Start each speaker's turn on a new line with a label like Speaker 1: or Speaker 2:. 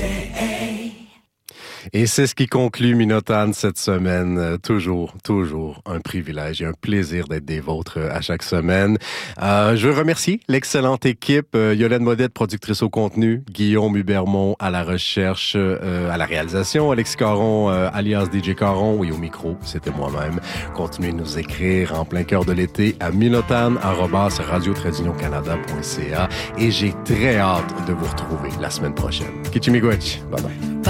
Speaker 1: Et c'est ce qui conclut Minotane cette semaine. Toujours un privilège et un plaisir d'être des vôtres à chaque semaine. Je veux remercier l'excellente équipe. Yolande Modette, productrice au contenu. Guillaume Hubermont à la recherche, à la réalisation. Alex Caron, alias DJ Caron. Et au micro, c'était moi-même. Continuez de nous écrire en plein cœur de l'été à minotane@radio-canada.ca. Et j'ai très hâte de vous retrouver la semaine prochaine. Kichimigwech. Bye bye.